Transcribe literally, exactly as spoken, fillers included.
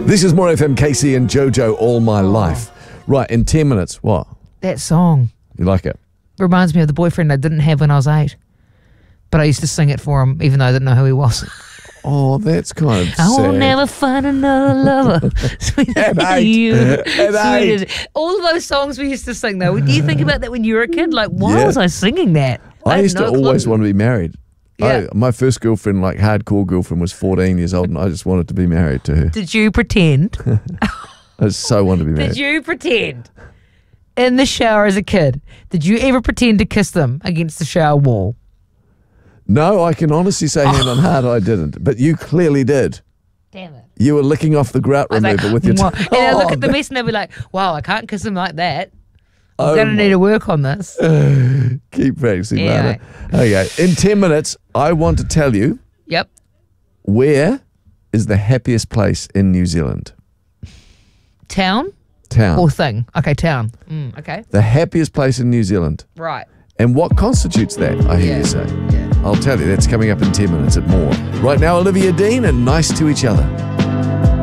This is More F M, Casey and Jojo, All My Life. Right, in ten minutes, what? That song You like it? reminds me of the boyfriend I didn't have when I was eight. But I used to sing it for him, even though I didn't know who he was. Oh, that's kind of I sad. will never find another lover. Sweet At as eight. you. At Sweet eight. as- All of those songs we used to sing, though. Do you think about that when you were a kid? Like, why Yeah. was I singing that? I had used to no always clue. want to be married. Yeah. I, my first girlfriend, like hardcore girlfriend, was fourteen years old, and I just wanted to be married to her. Did you pretend? I just so wanted to be married. Did you pretend? In the shower as a kid, did you ever pretend to kiss them against the shower wall? No, I can honestly say hand on heart I didn't, but you clearly did. Damn it. You were licking off the grout I was remover like, with your "Mwah." tongue. And I look Oh, at the mess and I'd be like, wow, I can't kiss him like that. I'm Oh going to my- need to work on this. Keep practicing, Yeah, Lana. Okay, in ten minutes, I want to tell you Yep. where is the happiest place in New Zealand? Town Town. or thing? Okay, town. Mm, okay. The happiest place in New Zealand. Right. And what constitutes that, I hear Yeah. you say. Yeah. I'll tell you, that's coming up in ten minutes at more. Right now, Olivia Dean and Nice to Each Other.